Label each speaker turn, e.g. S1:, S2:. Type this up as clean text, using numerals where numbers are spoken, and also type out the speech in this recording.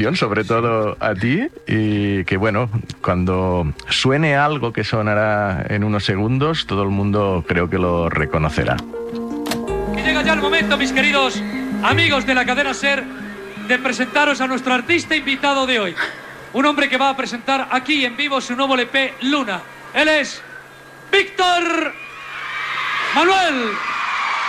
S1: sobre todo a ti, y que bueno, cuando suene algo que sonará en unos segundos, todo el mundo creo que lo reconocerá.
S2: Y llega ya el momento, mis queridos amigos de la cadena SER, de presentaros a nuestro artista invitado de hoy. Un hombre que va a presentar aquí en vivo su nuevo LP, Luna. Él es Víctor Manuel.